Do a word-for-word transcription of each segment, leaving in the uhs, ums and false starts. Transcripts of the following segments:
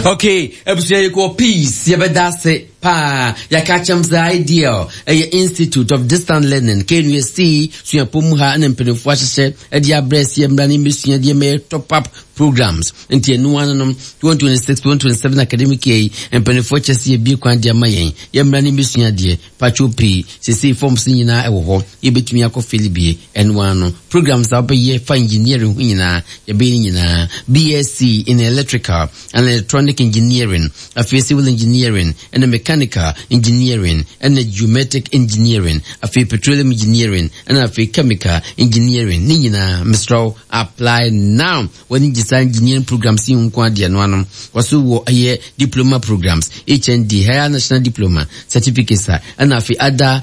Okay, ebusia yeko peace yebedase pa yakacham za ideal a Institute of Distant Learning K N U S T suapom ha na mpenefo ahye e dia bress ye mrani mesua dia me top up programs nti enu anom twenty twenty-six twenty twenty-seven academic year mpenefo chese ye bi kwan dia mayen ye mrani mesua die pacho p sisi forms nyina e wo ho ye betumi akofeli bie enu ano programs up ye fa engineering nyina ye be nyina B S c in electrical and electronic engineering, a civil engineering, and a mechanical engineering, and a geometric engineering, a petroleum engineering, and a chemical engineering. Nina, Mister apply now. When you design engineering programs in Kwadia Nwanum, was so a year diploma programs, H N D, higher national diploma, certificates, and a other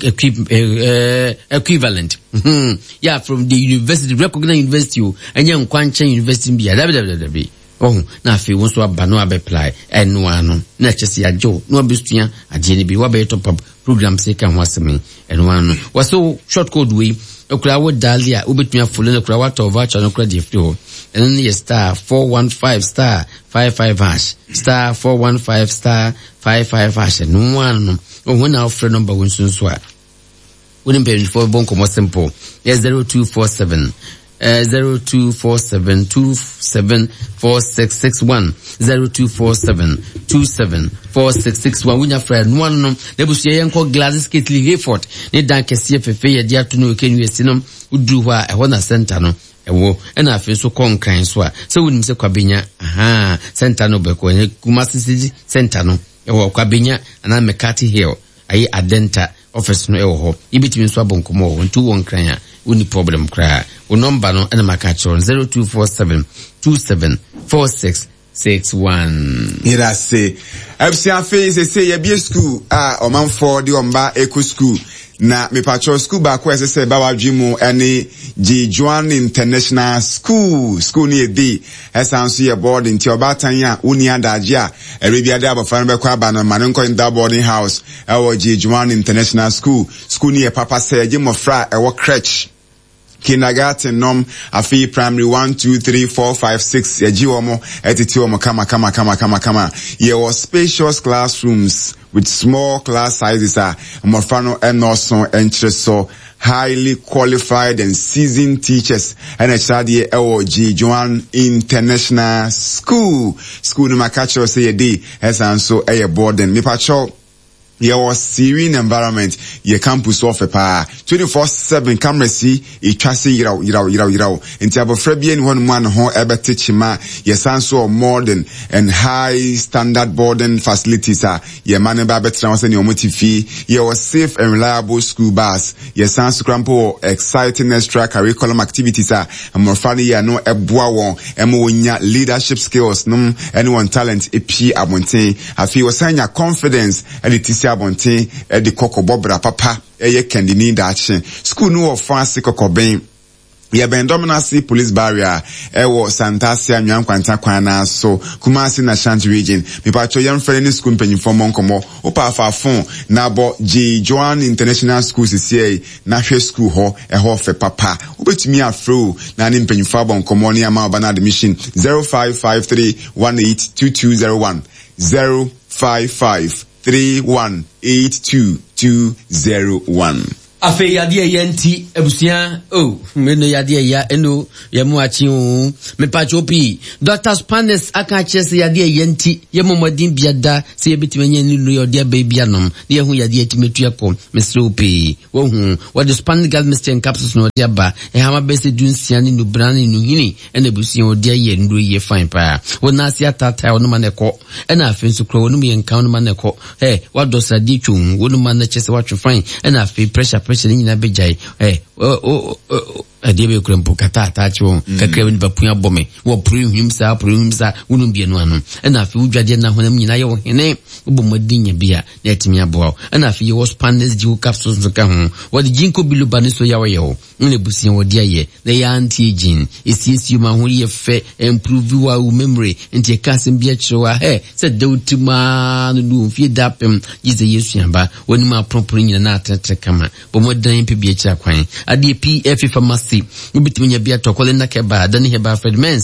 uh, equivalent. Yeah, from the university, recognized university, and young Kwancha University, be a oh, na fi won so aba no apply enu ano na chese ajo no abestua agene bi wa be top up program se kan ho asemi enu ano waso short code we okura wo dalia obetua follow okura wa to voucher no kura de free and then you star four one five star five five hash star four one five star five five hash enu ano oh when our friend number won so so a wouldn't be for bon como simple yes zero two four seven Uh, zero two four seven two seven four six six one zero two four seven two seven four six six one. Winya friend one no nebusia yenko glasses kitli Hayford ne dan kese fefe ye dia to no K N U S T no udu hɔ a ɛhɔ na center no ɛwɔ ɛna afi so konkran so a sɛ wonim sɛ kwabenya aha center no bɛkɔ ne Kumasi center no ɛwɔ kwabenya ana Mekati Hill ayi Adenta office no ɛwɔ hɔ ibitimi so abonkomo wɔ ntu wɔ nkran a uni problem kra o number no ena makacho zero two four seven two seven four six six one. Ira say absia fe say say ye bi school ah omanfo de omba eco school na me pacho school ba ko ese say ba wadwimu ene G Juan International School school ni edi esanso ye boarding ti obatan ya uni adaje a erebi ade abofan be kwa ba no manenko in that boarding house e wo G Juan International School school ni e papa say je mofra e wo crèche kindergarten nom afi primary one two three four five six yaji omo etiti omo kama kama kama kama kama ye was spacious classrooms with small class sizes are mofano enoson entreso highly qualified and seasoned teachers and a study L G Juan International School school no makacho say a day as and so a boarding me pacho your serene environment, your campus offer pa twenty-four seven camera see e twase yiraw yiraw yiraw yiraw enti abofra one man ho ebe teachima your sans so modern and high standard boarding facilities are your man ba betra won your motifi your safe and reliable school bus your sans crampo exciting extra curriculum activities are amorfani ya no eboa won emo nya leadership skills no anyone talent e pi abonten afi wasanya confidence and it is abonten e de kokobobra papa eye kendini da action school no of fancy kokoben ye ben dominancy police barrier e wo Santasia nwankwanta kwana so Kumasi na Shanti region me pa cho yam frere ni school mpanyimfo monkomo opa fa fon na bo G Juan International School C C A na hwe school ho e ho fe papa obetumi afro na ni mpanyimfo abonkomo ni ama bana admission zero five five three one eight two two zero one zero five five three one eight two two zero one. Afe yade yenti ebusia oh me no yade ya eno ye mu achi o me pacho pi Doctor Spanes aka chese yade yenti ye momodin biada se ye bitime ni no yode baby anom ne ye hu yade atimetu yakọ Mister Opi wo hu what the Spanes gas Mister capsules no de ba e ha ma best dunsia ni no brand no hini ena ebusia o de ye ndo ye fine pa wo na sia tata wo no maneko ena afi nso kro wo no ye nkan no maneko eh what does adi twun wo no man chese what fine ena afi pressure pressure ni na bejai eh o o adebe krempo kata atacho kakra ni bapuya bome wo prim himsa prim himsa wonu bia no ano na afi udwade na honam nyina ye wo hene obomadinya bia na etimi aboa na afi wo Spanes jiwo capsules nka ho wo de jinko biluba ne so yawo yewo ne busia wo dia ye na ya anti gene esiesie ma ho ye fe improve wa memory nti kasem bia chiwa he se deutuma no du fie dapem yize yesu yamba woni ma propre nyina na atetre kama bomodan pe bia kira kwan ade P F pharmacy ubitiminya bia tokole na keba dani heba Fred Mens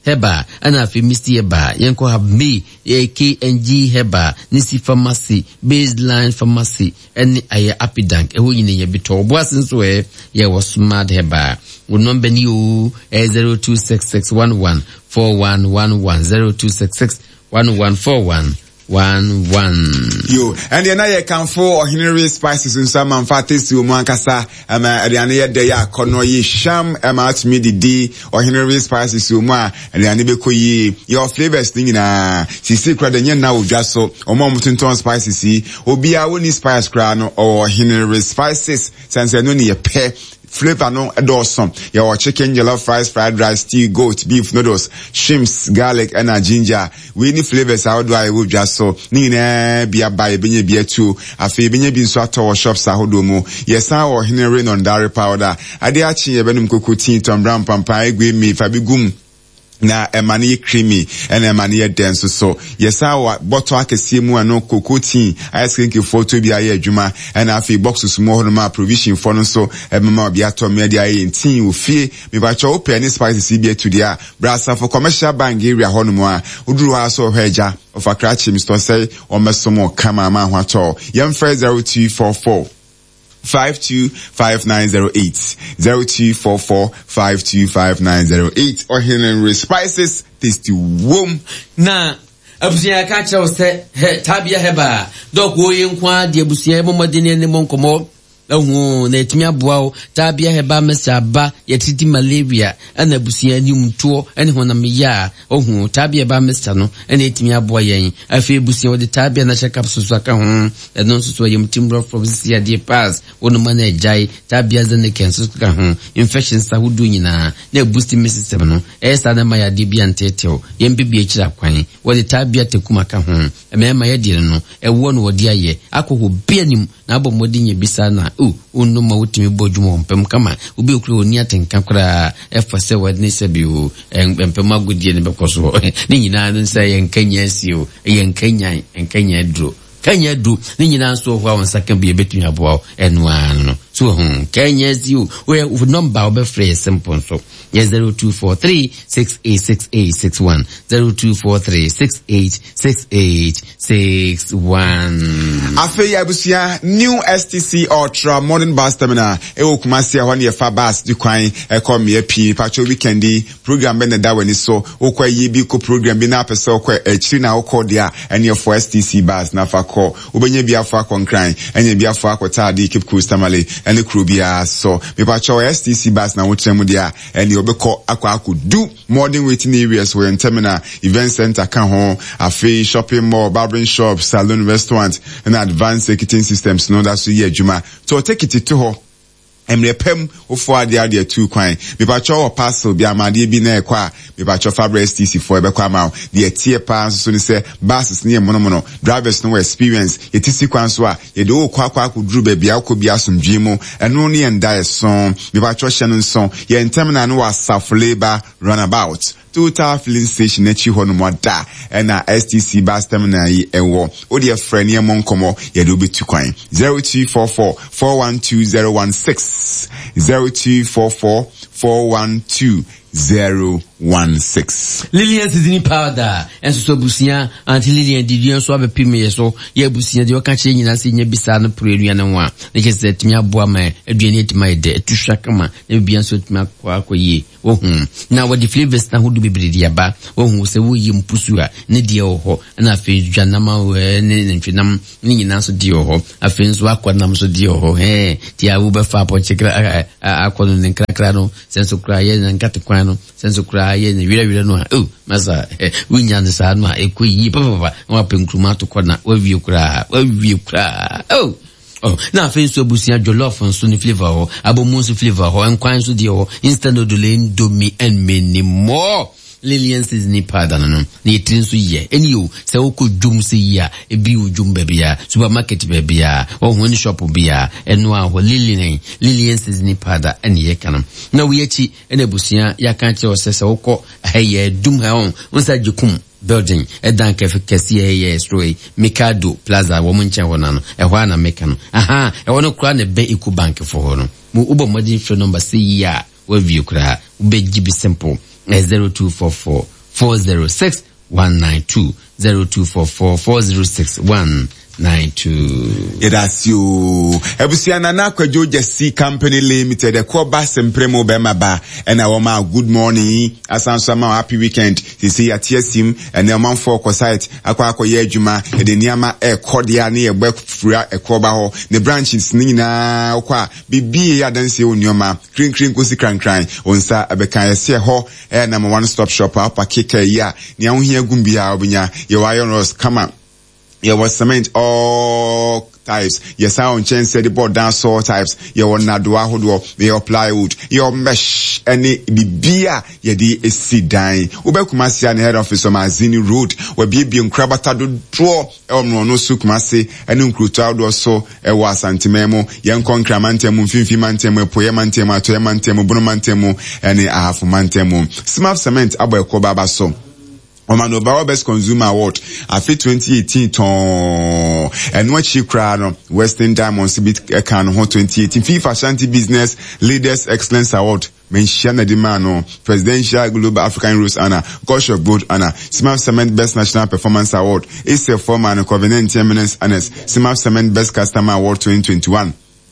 Heba and afi Misty Heba yenko have me a K N G Heba Nisi Pharmacy Baseline Pharmacy and aye Apidank e hu yini ye bito boasin so e ye was smart Heba wo number ni o zero two six six one one four one one one zero two six six one one four one one one. Yo, and then I can for Henry Spices in some manfatis to Mancasa, and the day I cono ye sham, am out me the D or Henry Spices to Ma, and the Anibeko ye, your flavors thing in a secret and now just so, or Mountain Spices, or be our only spice crown or Henry Spices, since I know a pair. Flavor no adorson. Your chicken, yellow fries, fried rice, stew, goat, beef, noodles, shrimps, garlic, and a ginger. We need flavors. How do I will just so? Nina be a buy benye be a two. A fe benye bin swat or shops ahodomo. Yes, our Henry on dairy powder. Adiachi ebenum kukutin tom brown pampa egwe me fabigum. Na emani creamy and emani dense so yes our bottle akesi mu ano cocoa ice cream photo bi aye adwuma and afi boxes mo hono ma provision for no so emma bi ato me dia aye tin wo fie me ba cho open any spices bi to dia brasa for commercial bank area hono mo a uduru ha so hweja of akrachi Mister say o mesomo kama ma ho ato yem zero two four four five two five nine zero eight zero two four four five two five nine zero eight or Henry Spices tasty womb na abusia ka cha ose tabia heba dok wo yenkwa de abusia momodene ne monkomo ehu na etimi aboa tabia heba mesaba yetiti malaria ana abusia ni mtuo ene honam ya ohu tabia heba mesa no ene etimi aboa yen afi abusia wo de tabia na shaka susu aka ho eno susu yem timbro from this year dey pass wono ma na jai tabia zane kensu ka ho infections sa hudu nyina na boost me system no esa na ma ya de bia ntetew yem bibia kira kwan wo de tabia tekuma ka ho eme ma ya dire no ewo no wo de aye akoho bia nim na abomodi nye bisa na o unu ma utimi bojumo mpem kama ubi ukuru oni atenka kura efase wadni sebiu mpem agudie ne bekoso ni nyina nsa yenkanya sio yenkanya yenkanya dro kanya du ni nyina so ho awon saka bi betunya boa enu anu so hu kanya sio we number obe free simple so zero two four three six eight six eight six one zero two four three six eight six eight six one. Afei abusia new S T C Ultra Morning Bus Terminal e okumasi ahwa ne fa bus di kwan e kom ye pi pacho weekendi program be na da wani so okwa yi bi ko program bi na pese okwa echiri na okọ dia ene for S T C bus na fa ko obenye bi afọ akonkran enye bi afọ akota di keep cool stamale ene kru bia so me pacho S T C bus na wotrem dia ene obekọ akwa akudu modern waiting areas where in terminal event center kan ho afei shopping mall barbering shop salon restaurant and advanced ticketing systems no that so ye adwuma so take it to ho emrepem ofo ade ade two kwan me pa cho parcel bi amade bi na ekwa me pa cho Fabre S T C for ebe kwa ma the tier pa so ni say buses ne mono mono drivers no experience yetisi kwan so a ye do kwa kwa akuduru be bia akobia asomdwe mu eno ne enda eson me pa cho hye no nson ye terminal no wa South Labor runabout Total filling station nechi ho no moda na S T C bus terminal yi ewo o de friend ye monkomo ye do be two kwan zero two four four four one two zero one six zero two four four four one two zero one six. Lillian Sidney Powder and so busia until Lillian did you so have a pime so ye busia de okache nyina se nya bisa no prelu na wa na ke se timi aboa ma aduane etima de tu hwakama na bia so timi akwa akoye ohun na what the flavors na hudu bibiri ya ba ohun se wo yi mpusu a ne de oho na afi dwanama we ne ntwenam ne nyina so de oho afi nso akwanam so de oho he ti a wo be fa po chekra akono ne krakra no senso kra ye na nkate kwan no senso kra ye ne wira wira no oh masa winya ne sa no ekoyi papa papa wa penkruma to kona wa wie kra wa wie kra oh oh na fe so busia jollof nso ni flavor ho abomu nso flavor ho enkwan so de ho instant noodle indomie and many more. Lillian Sidney Powder no ni trinso ye eni o se wo dwum se ya ebi wo dwum bebia supermarket bebia wo ho ni shop bia eno a ho Lillian Lillian Sidney Powder eni ye kanam na wo yachi ena busia ya kan che o se se wo ko heye dum ha on unsa jikum building edan kefe kesi heye stroy Mikado Plaza wo munche wona no e ho na meka no aha e wono kura na be Eco Bank fo ho no mu ubomodi phone number se ya wo view kura ube gibi simple zero two four four four zero six one nine two zero two four four four zero six one nine two. That's you. Ebusiana na Kwadwo Jesse Company Limited. The Koba Sempremo Bemaba. And our ma good morning. Asansama happy weekend. You see at T S M and the man for site. Akwa ako yejuma. E de niama e kodia ni e bek fura e koba ho. Ne branches nina okwa. Bibi ya dansi unyoma. Kring kring kusi kran kran. Onsa abeka yese ho. E na one stop shop. Apa kike ya. Ni aunhiya gumbi ya obinya. Ye iron rods come up. There was cement all types. Yes, I on change said the board dance all types. You want na do ahodo, you plywood, your mesh, any bibia, ye di a seed dying. Ube kumasi and head office on Mazini Road, where bibi and crabata do draw, elmo no sukumasi, and uncruta so, a was antimemo, young concramantemo, finfimantemo, poemantemo, toemantemo, bonumantemo, and a half mantemo. Smart cement, abo kobaba so. Omano Bawa Best Consumer Award afi twenty eighteen ton and what she crown Western Diamonds bit can ho twenty eighteen FIFA Shanty Business Leaders Excellence Award mention the man Presidential Global African Rose Honor Gosh of Gold Honor Smart Cement Best National Performance Award is a former and Covenant Eminence Honors Smart Cement Best Customer Award twenty twenty-one.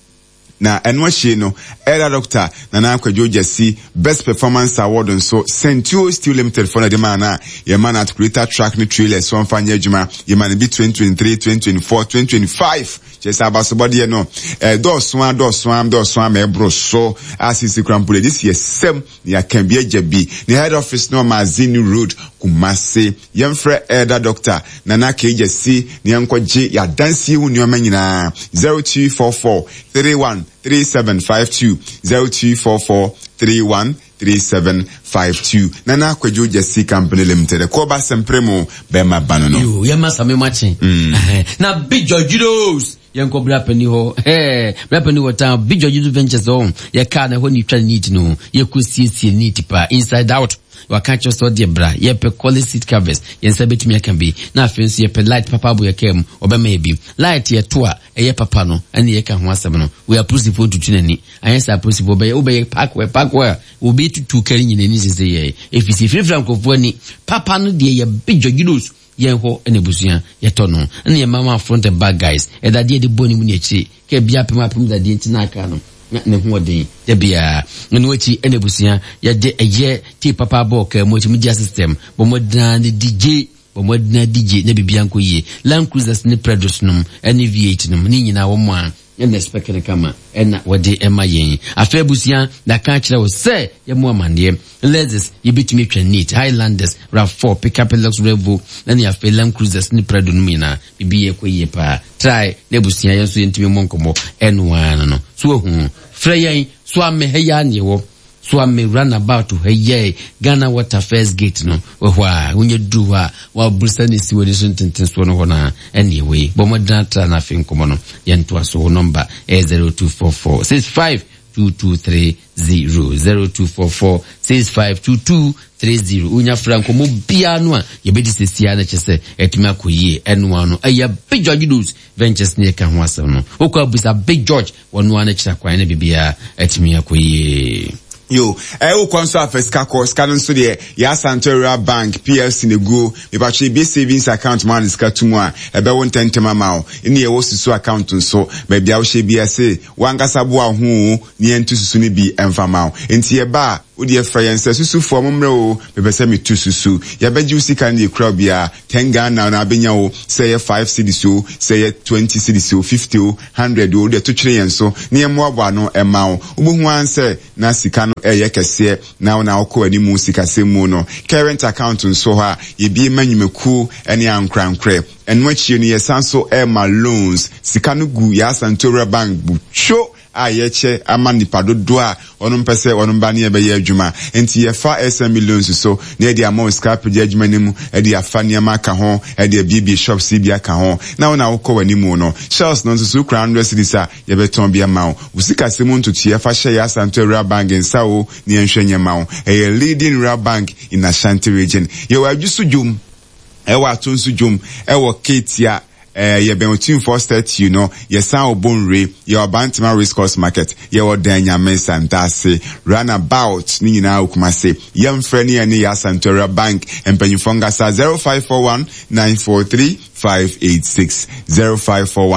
Na enwa she no era doctor Nana Kwadwo Jesse Best Performance Award and so Centuo Steel Limited for the man na ye man at creator track ni trailer so mfanya adwuma ye man be twenty twenty-three twenty twenty-four twenty twenty-five just abasobody ye no eh do so do so do so am e bro so asisi krampule this year sem ya can be ajabi the head office no Mazini Road Kumasi yemfre elder doctor Nana K Jesse ni enkoje ya dansi hu nyoma nyina zero two four four three one three seven five two zero two four four three one three seven five two. Nana Kwadwo Jesse Company Limited. Koba Sempremo Bema Banono. You, you must have me watching. Now, big Georgios. Yanko Brapeni ho, hey, Brapeni ho town, big Georgios Ventures home. Ya kana when you try need no, you could see see need pa inside out. You catch us all the bra, ye pe quality seat covers, ye sabit me can be. Now fancy ye pe light papa boy kem, oba maybe. Light ye toa, a ye papa no, and ye can once no. We are possible to tunani. I answer possible by obey pack where pack where will be to two carrying in any say. If you see free frank of one, papa no dear ye big Georgios. Yen ho ene busuya ye tono na ye mama front and back guys e da de de boni mu nechi ke bia pema pem da de ntina aka no ne ho den de bia no echi ene busuya ye de eye ti papa bo ka multimedia system bo modern D J bo modern D J na bibia nko ye Land Cruisers ne Predos num ene V eight num ni nyina wo mo a ene spekere kama ena wode ema yen afa busuya da ka kire wo se ye mo amande Lexus you beat me twa neat Highlanders RAV four Pickup Lux Revo na ya fa Land Cruisers ni Prado no mina bibi ye koye pa try na busia ye so yentimi monkomo enwa no so hu freyen so ameheya ne wo so ame runabout to heye Ghana Water First Gate no wa unye duwa wa busani si wodi so tenten so no na anyway bo modata na fin komo no yento aso number zero two four four six five two two three zero zero two four four six five two two three zero unya franco mo bia no a ye bedi sesia na chese etimi akoyie eno ano aya Big George Ventures ne ka ho asem no okwa busa Big George wono ana chira kwan na bibia etimi akoyie yo eh wo konso afeska ko scanon so de ya Santoria Bank P L C ne go me ba che be savings account man ska tumu a e be won tentema ma o ni e wo susu account so ba bia wo she bia se wangasa bo a hu ni entu susu ne bi emfa ma o enti e ba wo de friends susu fo momre o me be se me tu susu ya be ji usika ne kra bia ten Ghana na abenya o say five cedis so say twenty cedis so fifty o one hundred o de to twere yen so ne e mo abo ano e ma o wo hu an se na sika eye kese na na okọ ani mu sikase mu no current account nso ha ye bi manyumeku ene ankrankre enwa chie no ye sanso e ma loans sika no gu ya Santoria Bank bu cho ayeche ama nipa dodo a onu mpese onu mba ne be ye adwuma enti ye fa S M loans so na e di amount scrap je adwuma nimu e di afa ne ma ka ho e di B B shop C B ka ho na wona okọ wani mu no shells no so kra one hundred cedis a ye beton bia ma o usikase mu ntutu ye fa hye ya Santoria Bank nsa o ne enhwenye ma o e leading rural bank in Ashanti region ye wa adwusu dwum e wa tonsu dwum e wo Ketia eh ye ben team for state you know ye san obonre ye Obantima Race Course Market ye odanya mensantase runabout ni nyina okumase ye mfrani ene ya Santora Bank empanyifonga sa zero five four one nine four three five eight six zero five four one